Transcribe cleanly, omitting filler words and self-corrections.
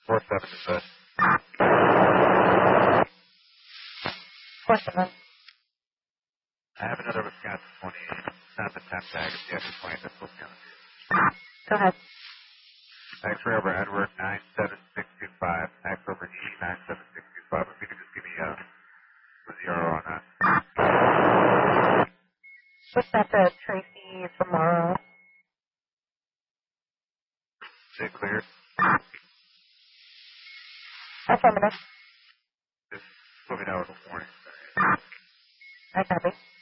4-7 is good. 4-7. I have another Wisconsin 20. It's not the temp tag. It's the extra 20 that's supposed to be on the Go ahead. X-ray over Edward 97625. X over E 97625. If you could just give me a 0 on that. What's that to Tracy tomorrow? Is it clear? Affirmative. Just let me know in the morning. I copy.